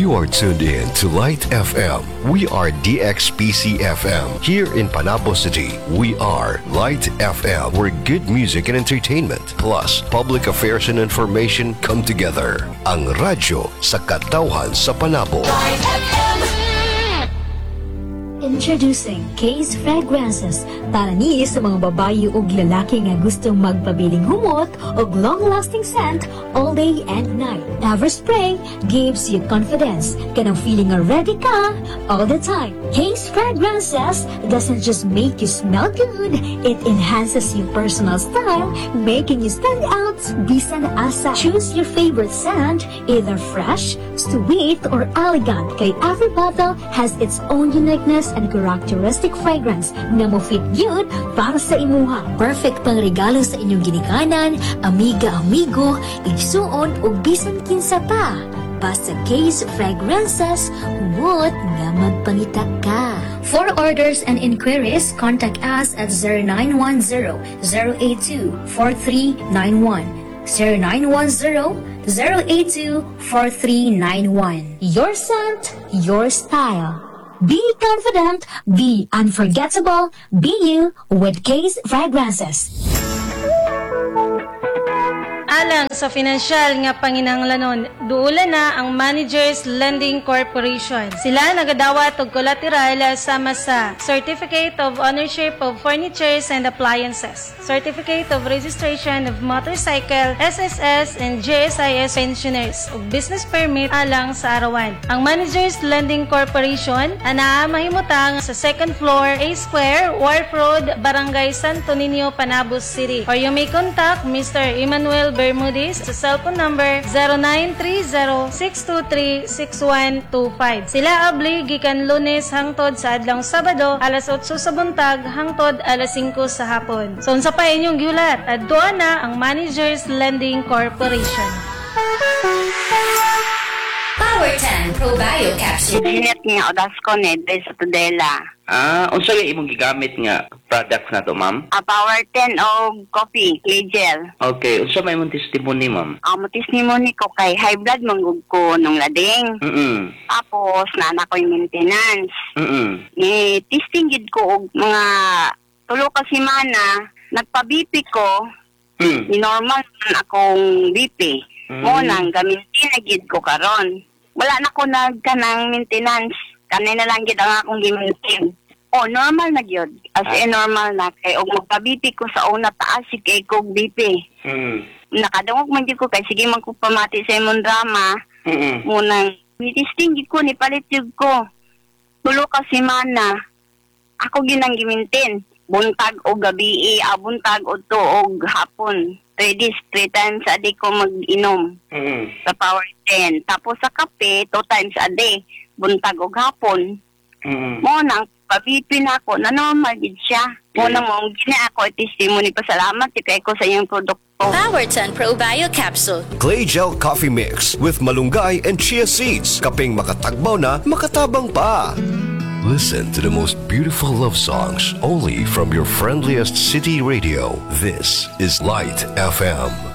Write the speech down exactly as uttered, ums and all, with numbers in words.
You are tuned in to Light F M. We are D X P C F M. Here in Panabo City, we are Light F M, where good music and entertainment, plus public affairs and information come together. Ang radyo sa katawhan sa Panabo. Light F M. Introducing Case Fragrances para ni sa mga babayi ug lalaki nga gustong magpabiling humot ug long-lasting scent all day and night. Everspray gives you confidence. Kanang feeling nga ready ka all the time. Case Fragrances doesn't just make you smell good, it enhances your personal style, making you stand out bisan asa. Choose your favorite scent, either fresh, sweet, or elegant. Kay every bottle has its own uniqueness and characteristic fragrance na mo fit yun para sa imuha. Perfect pang regalo sa inyong ginikanan, amiga-amigo, igsuon o bisan kinsa pa. Basta Case Fragrances, humot nga magpangita ka. For orders and inquiries, contact us at zero nine one zero, zero eight two, four three nine one. zero nine one zero, zero eight two, four three nine one. Your scent, your style. Be confident, be unforgettable, be you with Case Fragrances. Alang sa financial nga panginahanglanon, duula na ang Managers Lending Corporation. Sila nagadawat og collateral sama sa Certificate of Ownership of Furnitures and Appliances, Certificate of Registration of Motorcycle, S S S and J S I S pensioners ug business permit alang sa arawan. Ang Managers Lending Corporation ana mahimutang sa second floor, A Square, Wharf Road, Barangay Santo Niño, Panabo City. Or you may contact Mister Emmanuel Bermudez sa cellphone number zero nine three zero, six two three, six one two five. Sila abli gikan Lunes hangtod sa adlong Sabado alas otso sa buntag hangtod alas singko sa hapon. So unsa pa inyong giulat, adto na ang Managers Lending Corporation. Power ten Pro Bio Capsule. Init nga odas ko ni Dres Tudela. Ah, unsa yung imong gigamit nga products na to, ma'am? A Power ten o coffee, clay gel. Okay, unsa may imong testimony, ma'am? Ang uh, testimony ko kay high blood manggug ko nung lading. Mm. Tapos nana ko yung maintenance. Mm. Ni testing gid ko og mga tulo ka semana, nagpa-B P ko. Mm. Ni normal man akong B P. Mm. Mo nang gamintin na gid ko karon. Wala na ko nagkanang maintenance. Kanina lang gid ang akong gimintin. Oh, normal na gyud. As in normal na kay og magpa-B P ko sa una taas si kay kog B P. Mm. Nakadungog man gyud ko kay sige man ko pamati sa imong drama. Mm. Munang testing gid ko ni palit gyud ko. Tulo ka semana. Ako ginang gimintin. Buntag o gabi, ah, buntag o to og hapon. Three days, three times a day ko mag-inom Mm. sa Power ten. Tapos sa kape, two times a day. Buntag o hapon. Mm. Mo nang pa-B P na ako, na normal gid siya. Mo nang mo gina ako testimony, pasalamat kay ko sa iyong produkto. Power ten Pro Bio Capsule. Clay Gel Coffee Mix with malunggay and chia seeds. Kaping makatagbaw na, makatabang pa. Listen to the most beautiful love songs only from your friendliest city radio. This is Light F M.